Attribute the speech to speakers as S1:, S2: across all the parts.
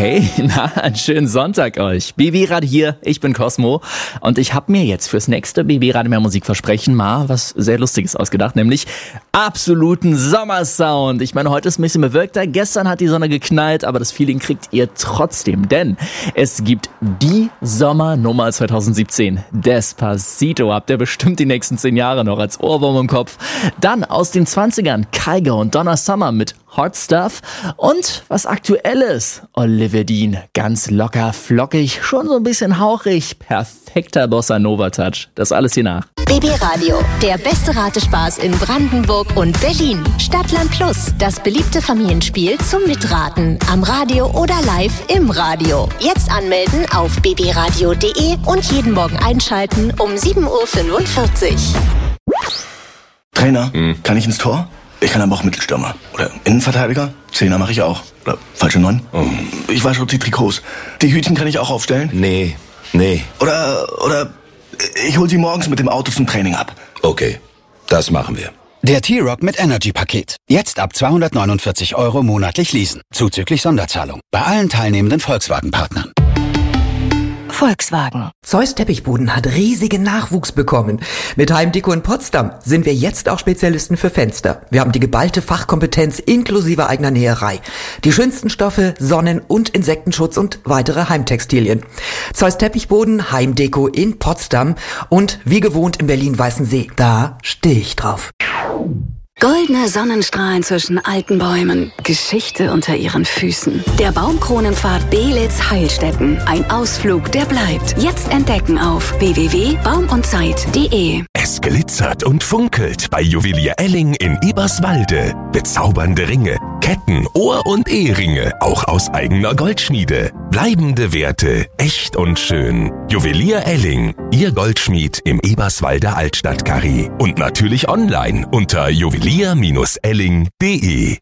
S1: Hey, einen schönen Sonntag euch. BB-Radio hier, ich bin Cosmo und ich habe mir jetzt fürs nächste BB-Radio mehr Musikversprechen mal was sehr Lustiges ausgedacht, nämlich absoluten Sommersound. Ich meine, heute ist ein bisschen bewölkter, gestern hat die Sonne geknallt, aber das Feeling kriegt ihr trotzdem, denn es gibt die Sommernummer 2017, Despacito, habt ihr bestimmt die nächsten 10 Jahre noch als Ohrwurm im Kopf. Dann aus den 20ern, Kygo und Donna Summer mit Hot Stuff und was Aktuelles, Olivia Dean, ganz locker, flockig, schon so ein bisschen hauchig, perfekter Bossa Nova Touch. Das alles hier nach.
S2: BB Radio, der beste Ratespaß in Brandenburg und Berlin. Stadtland Plus, das beliebte Familienspiel zum Mitraten. Am Radio oder live im Radio. Jetzt anmelden auf bbradio.de und jeden Morgen einschalten um 7.45 Uhr.
S3: Trainer, kann ich ins Tor? Ich kann aber auch Mittelstürmer. Oder Innenverteidiger. Zehner mache ich auch. Oder falsche 9. Ich wasche auch die Trikots. Die Hütchen kann ich auch aufstellen?
S4: Nee.
S3: Oder ich hol sie morgens mit dem Auto zum Training ab.
S4: Okay, das machen wir.
S5: Der T-Rock mit Energy-Paket. Jetzt ab 249 € monatlich leasen. Zuzüglich Sonderzahlung. Bei allen teilnehmenden Volkswagen-Partnern.
S6: Volkswagen. Zeus Teppichboden hat riesigen Nachwuchs bekommen. Mit Heimdeko in Potsdam sind wir jetzt auch Spezialisten für Fenster. Wir haben die geballte Fachkompetenz inklusive eigener Näherei. Die schönsten Stoffe, Sonnen- und Insektenschutz und weitere Heimtextilien. Zeus Teppichboden, Heimdeko in Potsdam und wie gewohnt in Berlin-Weißensee. Da stehe ich drauf.
S7: Goldene Sonnenstrahlen zwischen alten Bäumen, Geschichte unter ihren Füßen. Der Baumkronenpfad Belitz-Heilstätten. Ein Ausflug, der bleibt. Jetzt entdecken auf www.baumundzeit.de.
S8: Es glitzert und funkelt bei Juwelier Elling in Eberswalde. Bezaubernde Ringe, Ketten, Ohr- und Eheringe, auch aus eigener Goldschmiede. Bleibende Werte, echt und schön. Juwelier Elling, Ihr Goldschmied im Eberswalder Altstadtkarree. Und natürlich online unter juwelier-elling.de.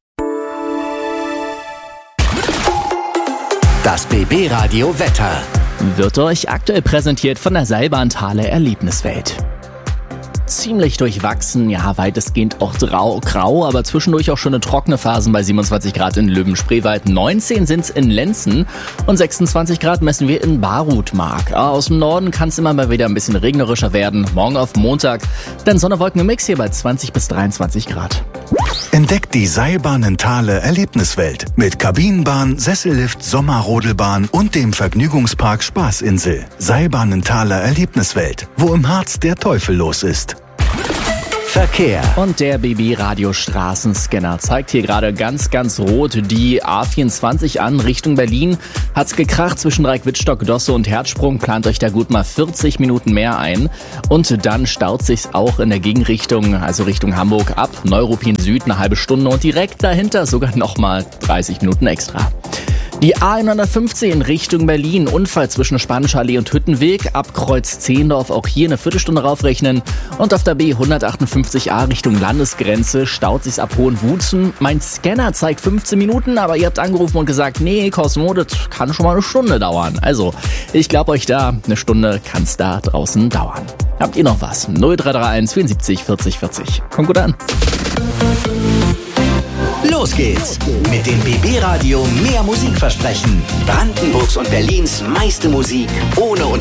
S5: Das BB-Radio Wetter.
S1: Wird euch aktuell präsentiert von der Seilbahn-Thale Erlebniswelt. Ziemlich durchwachsen, ja weitestgehend auch grau, aber zwischendurch auch schöne trockene Phasen bei 27 Grad in Löwen-Spreewald, 19 sind's in Lenzen und 26 Grad messen wir in Barutmark. Aus dem Norden kann es immer mal wieder ein bisschen regnerischer werden, morgen auf Montag, dann Sonne-Wolken im Mix hier bei 20 bis 23 Grad.
S9: Entdeckt die Seilbahnen-Thale Erlebniswelt mit Kabinenbahn, Sessellift, Sommerrodelbahn und dem Vergnügungspark Spaßinsel. Seilbahnen-Thale Erlebniswelt, wo im Harz der Teufel los ist.
S5: Verkehr.
S1: Und der BB-Radio-Straßenscanner zeigt hier gerade ganz rot die A24 an Richtung Berlin. Hat's gekracht zwischen Dreick-Wittstock, Dosse und Herzsprung. Plant euch da gut mal 40 Minuten mehr ein. Und dann staut sich's auch in der Gegenrichtung, also Richtung Hamburg ab. Neuruppin Süd eine halbe Stunde und direkt dahinter sogar nochmal 30 Minuten extra. Die A150 in Richtung Berlin, Unfall zwischen Spanischer Allee und Hüttenweg, ab Kreuz Zehndorf auch hier eine Viertelstunde raufrechnen und auf der B158a Richtung Landesgrenze staut sich's ab Hohenwutzen. Mein Scanner zeigt 15 Minuten, aber ihr habt angerufen und gesagt, nee, Cosmo, das kann schon mal eine Stunde dauern. Also, ich glaube euch da, eine Stunde kann's da draußen dauern. Habt ihr noch was? 0331 74 40 40. Kommt gut an.
S5: Los geht's mit dem BB-Radio mehr Musikversprechen. Brandenburgs und Berlins meiste Musik ohne